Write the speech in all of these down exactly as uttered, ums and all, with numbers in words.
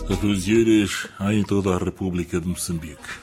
catorze horas em toda a República de Moçambique.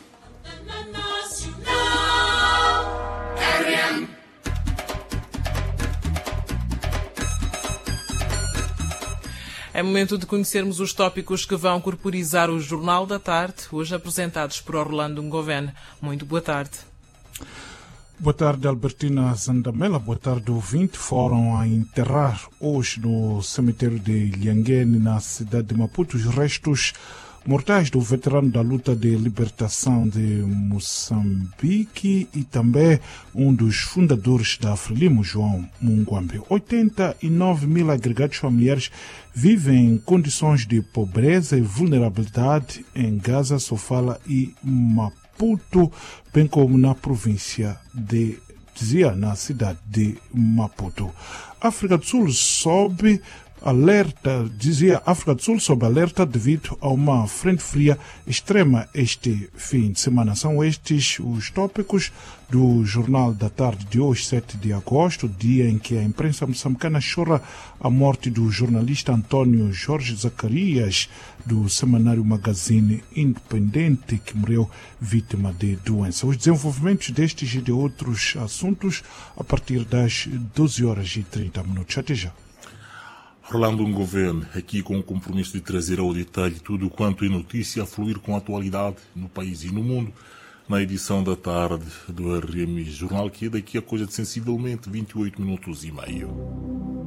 É momento de conhecermos os tópicos que vão corporizar o Jornal da Tarde, hoje apresentados por Orlando Ngoven. Muito boa tarde. Boa tarde, Albertina Zandamela. Boa tarde, ouvinte. Foram a enterrar hoje no cemitério de Lhanguene, na cidade de Maputo, os restos mortais do veterano da luta de libertação de Moçambique e também um dos fundadores da Frelimo, João Mungwambe. oitenta e nove mil agregados familiares vivem em condições de pobreza e vulnerabilidade em Gaza, Sofala e Maputo, bem como na província de Dzia, na cidade de Maputo. África do Sul sobe alerta, dizia África do Sul sob alerta devido a uma frente fria extrema este fim de semana. São estes os tópicos do Jornal da Tarde de hoje, sete de agosto, dia em que a imprensa moçambicana chora a morte do jornalista Antônio Jorge Zacarias, do semanário Magazine Independente, que morreu vítima de doença. Os desenvolvimentos destes e de outros assuntos a partir das doze horas e trinta minutos. Até já. Orlando Ngoven, aqui com o compromisso de trazer ao detalhe tudo quanto é notícia a fluir com a atualidade no país e no mundo, na edição da tarde do R M Jornal, que é daqui a coisa de sensivelmente vinte e oito minutos e meio.